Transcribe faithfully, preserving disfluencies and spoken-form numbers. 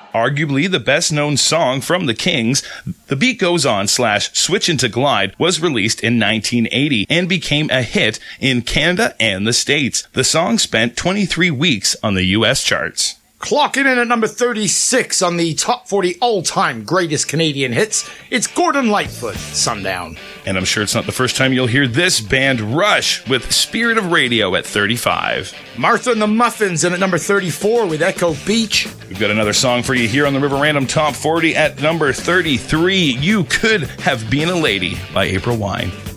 Arguably the best-known song from the Kings, The Beat Goes On slash Switch Into Glide was released in nineteen eighty and became a hit in Canada and the States. The song spent twenty-three weeks on the U S charts. Clocking in at number thirty-six on the top forty all-time greatest Canadian hits, it's Gordon Lightfoot, Sundown. And I'm sure it's not the first time you'll hear this band, Rush, with Spirit of Radio at thirty-five. Martha and the Muffins in at number thirty-four with Echo Beach. We've got another song for you here on the River Random Top forty at number thirty-three, You Could Have Been a Lady by April Wine.